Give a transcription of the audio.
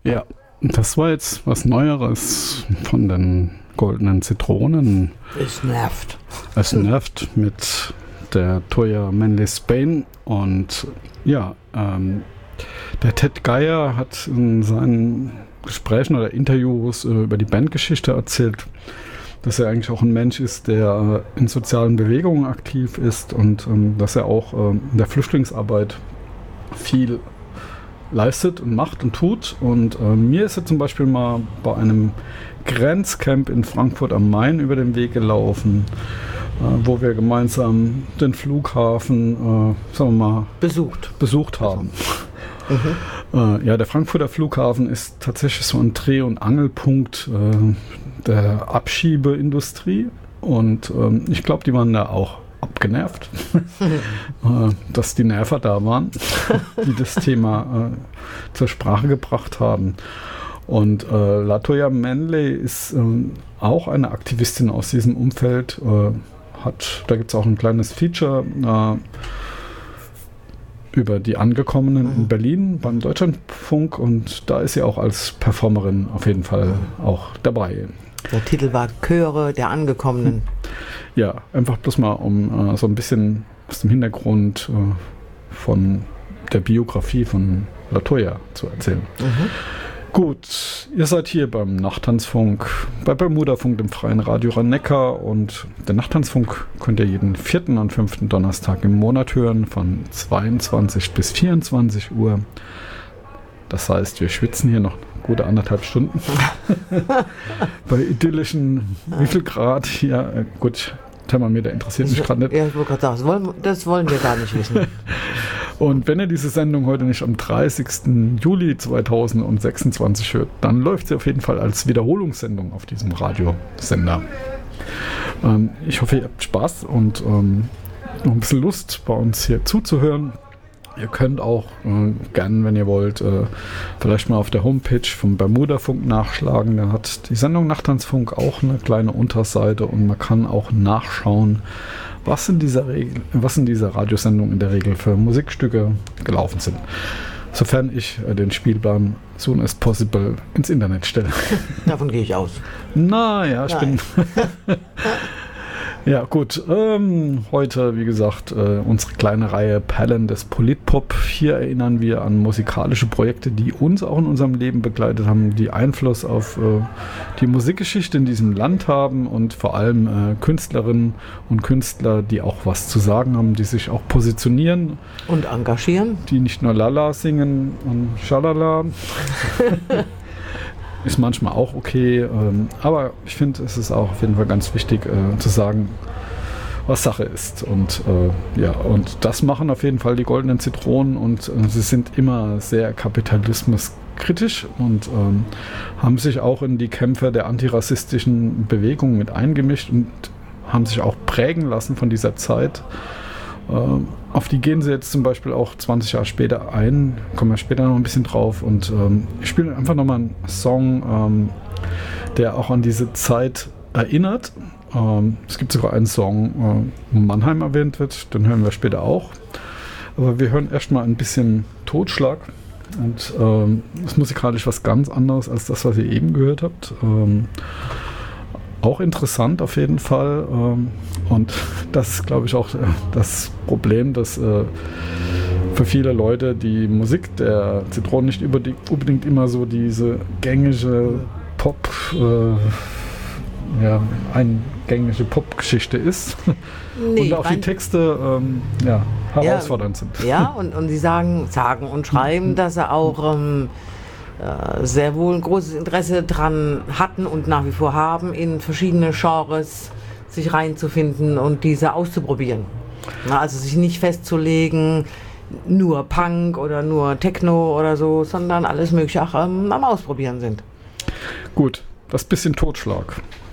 Ja, das war jetzt was Neueres von den Goldenen Zitronen. Es nervt. Es nervt mit der Toya Manley Spain. Und ja, der Ted Geier hat in seinen Gesprächen oder Interviews über die Bandgeschichte erzählt, dass er eigentlich auch ein Mensch ist, der in sozialen Bewegungen aktiv ist und dass er auch in der Flüchtlingsarbeit viel leistet und macht und tut. Und mir ist er zum Beispiel mal bei einem Grenzcamp in Frankfurt am Main über den Weg gelaufen, wo wir gemeinsam den Flughafen, sagen wir mal, besucht haben. Ja, der Frankfurter Flughafen ist tatsächlich so ein Dreh- und Angelpunkt der Abschiebeindustrie und ich glaube, die waren da auch abgenervt, dass die Nerver da waren, die das Thema zur Sprache gebracht haben. Und Latoya Manley ist auch eine Aktivistin aus diesem Umfeld. Da gibt es auch ein kleines Feature über die Angekommenen in Berlin beim Deutschlandfunk und da ist sie auch als Performerin auf jeden Fall auch dabei. Der Titel war Chöre der Angekommenen. Ja, einfach bloß mal, um so ein bisschen aus dem Hintergrund von der Biografie von Latoya zu erzählen. Gut, ihr seid hier beim Nachttanzfunk, bei Bermudafunk, dem freien Radio Rhein-Neckar, und der Nachttanzfunk könnt ihr jeden 4. und 5. Donnerstag im Monat hören, von 22 bis 24 Uhr. Das heißt, wir schwitzen hier noch gute 1,5 Stunden. Bei idyllischen, wie viel Grad? Ja, gut, Thermometer interessiert mich gerade nicht. Ja, ich wollte gerade sagen, das wollen wir gar nicht wissen. Und wenn ihr diese Sendung heute nicht am 30. Juli 2026 hört, dann läuft sie auf jeden Fall als Wiederholungssendung auf diesem Radiosender. Ich hoffe, ihr habt Spaß und noch ein bisschen Lust, bei uns hier zuzuhören. Ihr könnt auch gerne, wenn ihr wollt, vielleicht mal auf der Homepage vom Bermudafunk nachschlagen. Da hat die Sendung Nachttanzfunk auch eine kleine Unterseite und man kann auch nachschauen, was in dieser Radiosendung in der Regel für Musikstücke gelaufen sind. Sofern ich den Spielplan soon as possible ins Internet stelle. Davon gehe ich aus. Naja, ich bin... Ja, gut. Heute, wie gesagt, unsere kleine Reihe Perlen des Politpop. Hier erinnern wir an musikalische Projekte, die uns auch in unserem Leben begleitet haben, die Einfluss auf die Musikgeschichte in diesem Land haben und vor allem Künstlerinnen und Künstler, die auch was zu sagen haben, die sich auch positionieren. Und engagieren. Die nicht nur Lala singen und Schalala. Ist manchmal auch okay, aber ich finde, es ist auch auf jeden Fall ganz wichtig zu sagen, was Sache ist. Und ja, und das machen auf jeden Fall die Goldenen Zitronen und sie sind immer sehr kapitalismuskritisch und haben sich auch in die Kämpfe der antirassistischen Bewegung mit eingemischt und haben sich auch prägen lassen von dieser Zeit. Auf die gehen sie jetzt zum Beispiel auch 20 Jahre später ein, kommen wir später noch ein bisschen drauf und ich spiele einfach nochmal einen Song, der auch an diese Zeit erinnert. Es gibt sogar einen Song, wo Mannheim erwähnt wird, den hören wir später auch. Aber wir hören erstmal ein bisschen Totschlag und ist musikalisch was ganz anderes als das, was ihr eben gehört habt. Auch interessant auf jeden Fall und das ist, glaube ich, auch das Problem, dass für viele Leute die Musik der Zitronen nicht unbedingt immer so diese gängige eingängige Popgeschichte ist und auch die Texte herausfordernd sind. Ja, und sie sagen und schreiben, dass sie auch sehr wohl ein großes Interesse dran hatten und nach wie vor haben, in verschiedene Genres sich reinzufinden und diese auszuprobieren. Also sich nicht festzulegen, nur Punk oder nur Techno oder so, sondern alles Mögliche auch am Ausprobieren sind. Gut, das bisschen Totschlag.